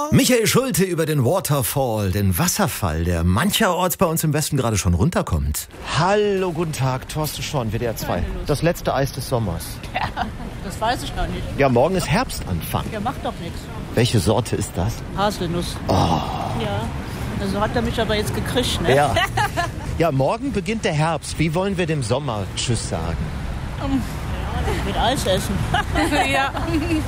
Michael Schulte über den Waterfall, den Wasserfall, der mancherorts bei uns im Westen gerade schon runterkommt. Hallo, guten Tag, Thorsten Schorn, WDR 2. Das letzte Eis des Sommers. Ja, das weiß ich noch nicht. Ja, morgen ist Herbstanfang. Ja, macht doch nichts. Welche Sorte ist das? Haselnuss. Oh. Ja, also hat er mich aber jetzt gekriegt, ne? Ja. Ja, morgen beginnt der Herbst. Wie wollen wir dem Sommer Tschüss sagen? Mit Eis essen. Ja.